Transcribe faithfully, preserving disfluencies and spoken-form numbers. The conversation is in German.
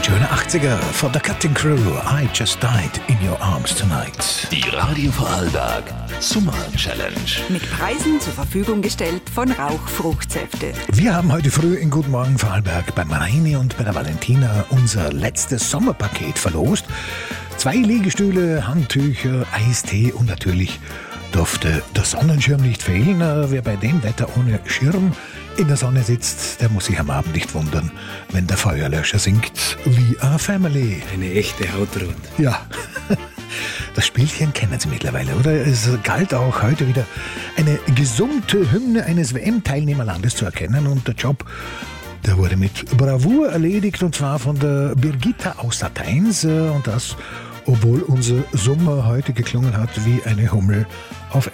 Schöne achtziger von der Cutting Crew. I just died in your arms tonight. Die Radio Vorarlberg Summer Challenge. Mit Preisen zur Verfügung gestellt von Rauchfruchtsäfte. Wir haben heute früh in Guten Morgen Vorarlberg bei Mareini und bei der Valentina unser letztes Sommerpaket verlost. Zwei Liegestühle, Handtücher, Eistee und natürlich durfte der Sonnenschirm nicht fehlen. Wer bei dem Wetter ohne Schirm in der Sonne sitzt, der muss sich am Abend nicht wundern, wenn der Feuerlöscher singt wie a Family. Eine echte Hautrot. Ja, das Spielchen kennen Sie mittlerweile, oder? Es galt auch heute wieder eine gesummte Hymne eines W M-Teilnehmerlandes zu erkennen und der Job, der wurde mit Bravour erledigt und zwar von der Birgitta aus Sateins und das, obwohl unser Sommer heute geklungen hat wie eine Hummel auf